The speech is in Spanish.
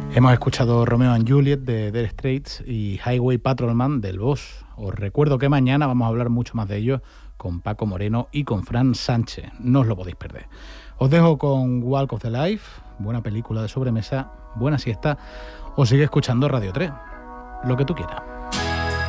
Hemos escuchado Romeo and Juliet de Dire Straits y Highway Patrolman del Boss. Os recuerdo que mañana vamos a hablar mucho más de ello con Paco Moreno y con Fran Sánchez. No os lo podéis perder. Os dejo con Walk of the Life, buena película de sobremesa, buena siesta, o sigue escuchando Radio 3, lo que tú quieras.